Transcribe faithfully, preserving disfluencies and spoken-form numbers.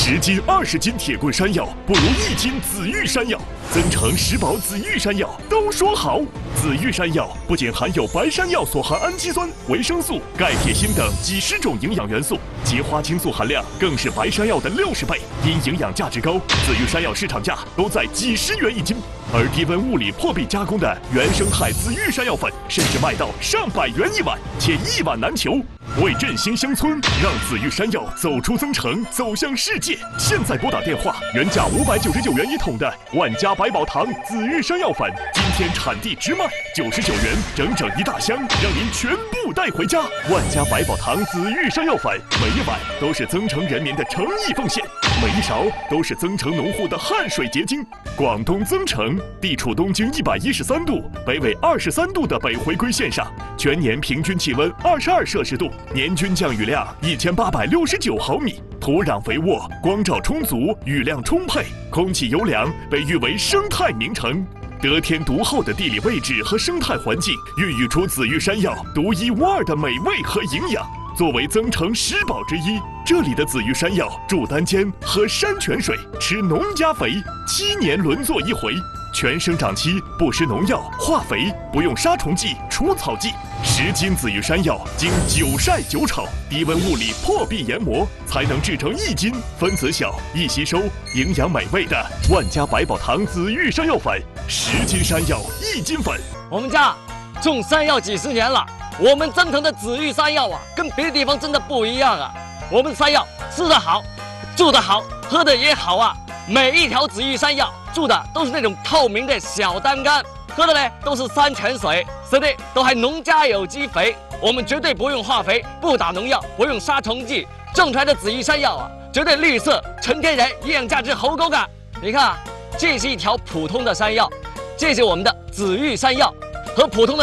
十斤、二十斤铁棍山药不如一斤紫玉山药。增城石宝紫玉山药都说好。紫玉山药不仅含有白山药所含氨基酸、维生素、钙、铁、锌等几十种营养元素，其花青素含量更是白山药的六十倍。因营养价值高，紫玉山药市场价都在几十元一斤。而低温物理破壁加工的原生态紫玉山药粉，甚至卖到上百元一碗，且一碗难求。为振兴乡村，让紫玉山药走出增城，走向世界。现在拨打电话，原价五百九十九元一桶的万家百宝堂紫玉山药粉，今天产地直卖九十九元，整整一大箱，让您全部带回家。万家百宝堂紫玉山药粉，每一碗都是增城人民的诚意奉献，每一勺都是增城农户的汗水结晶。广东增城地处东经一百一十三度、北纬二十三度的北回归线上，全年平均气温二十二摄氏度，年均降雨量一千八百六十九毫米，土壤肥沃，光照充足，雨量充沛，空气优良，被誉为生态名城。得天独厚的地理位置和生态环境，孕育出紫玉山药独一无二的美味和营养。作为增城十宝之一，这里的紫玉山药住单间，喝山泉水，吃农家肥，七年轮作一回。全生长期不施农药、化肥，不用杀虫剂、除草剂。十斤紫玉山药经久晒久炒，低温物理破壁研磨，才能制成一斤，分子小、易吸收、营养美味的万家百宝堂紫玉山药粉。十斤山药一斤粉。 我们家种山药几十年了，我们增城的紫玉山药啊，跟别的地方真的不一样啊。我们山药吃得好，住得好，喝得也好啊。每一条紫玉山药住的都是那种透明的小单干，喝的呢都是山泉水，吃的都还农家有机肥。我们绝对不用化肥，不打农药，不用杀虫剂，种出来的紫玉山药啊，绝对绿色、纯天然，营养价值好高啊！你看啊，这是一条普通的山药，这是我们的紫玉山药，和普通的